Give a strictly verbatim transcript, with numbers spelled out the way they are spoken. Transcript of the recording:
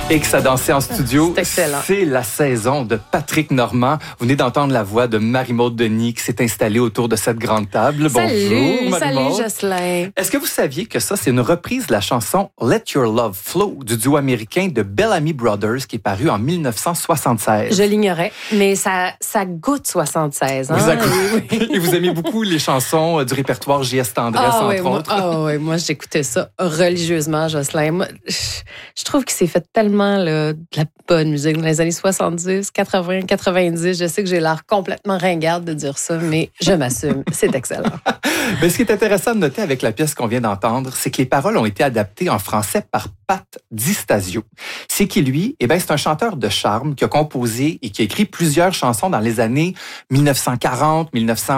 Et que ça dansait en studio. C'est excellent. C'est la saison de Patrick Normand. Vous venez d'entendre la voix de Marie-Maude Denis qui s'est installée autour de cette grande table. Salut, Bonjour, Marie-Maude. salut Jocelyn. Est-ce que vous saviez que ça, c'est une reprise de la chanson Let Your Love Flow du duo américain de Bellamy Brothers qui est paru en dix-neuf cent soixante-seize? Je l'ignorais, mais ça, ça goûte soixante-seize. Hein? Vous avez... Et vous aimez beaucoup les chansons du répertoire J S Tendresse, ah, entre ouais, moi, autres? Ah oui, moi j'écoutais ça religieusement, Jocelyn. Moi, je, je trouve qu'il s'est fait tellement là, de la bonne musique dans les années soixante-dix, quatre-vingts, quatre-vingt-dix. Je sais que j'ai l'air complètement ringarde de dire ça, mais je m'assume. C'est excellent. Mais ce qui est intéressant de noter avec la pièce qu'on vient d'entendre, c'est que les paroles ont été adaptées en français par Pat Di Stasio. C'est qui, lui? Eh bien, c'est un chanteur de charme qui a composé et qui a écrit plusieurs chansons dans les années mille neuf cent quarante, mille neuf cent